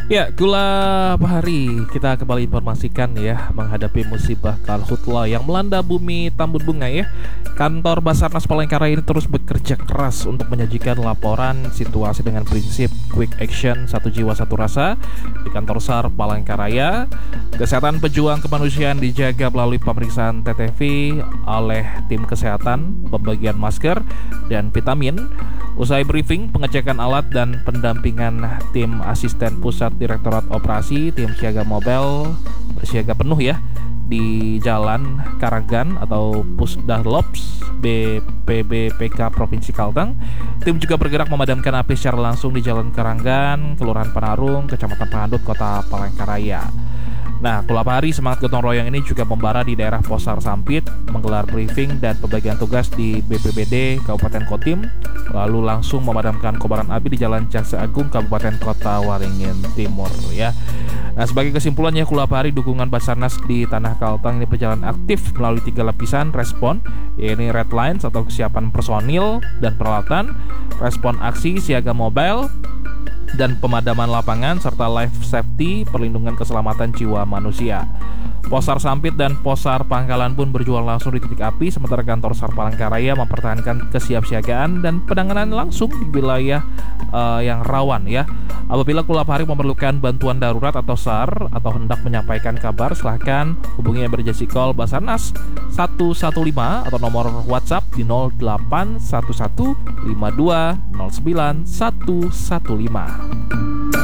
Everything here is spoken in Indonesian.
Ya, gula hari kita kembali informasikan ya menghadapi musibah karhutla yang melanda bumi Tambun Bunga ya. Kantor Basarnas Palangkaraya ini terus bekerja keras untuk menyajikan laporan situasi dengan prinsip quick action, satu jiwa satu rasa di kantor SAR Palangkaraya. Kesehatan pejuang kemanusiaan dijaga melalui pemeriksaan TTV oleh tim kesehatan, pembagian masker dan vitamin. Usai briefing, pengecekan alat dan pendampingan tim asisten pusat Direktorat Operasi, tim siaga mobile bersiaga penuh ya di Jalan Karangan atau Pusdahlops BPBPK Provinsi Kalteng. Tim juga bergerak memadamkan api secara langsung di Jalan Karangan, Kelurahan Panarung, Kecamatan Pangandut, Kota Palangkaraya. Nah, Kulap Hari semangat gotong royong ini juga membara di daerah Posar Sampit, menggelar briefing dan pembagian tugas di BPBD Kabupaten Kotim, lalu langsung memadamkan kobaran api di Jalan Jaksa Agung Kabupaten Kota Waringin Timur ya. Nah, sebagai kesimpulannya, Kulap Hari dukungan Basarnas di Tanah Kalteng ini berjalan aktif melalui 3 lapisan respon, yaitu red lines atau kesiapan personil dan peralatan, respon aksi siaga mobile, dan pemadaman lapangan serta life safety, perlindungan keselamatan jiwa manusia. Posar Sampit dan Posar Pangkalan pun berjuang langsung di titik api, sementara kantor SAR Palangkaraya mempertahankan kesiapsiagaan dan penanganan langsung di wilayah yang rawan ya. Apabila Kulap Hari memerlukan bantuan darurat atau SAR atau hendak menyampaikan kabar, silahkan hubungi emergency call Basarnas 115 atau nomor WhatsApp di 0811 52 09 115.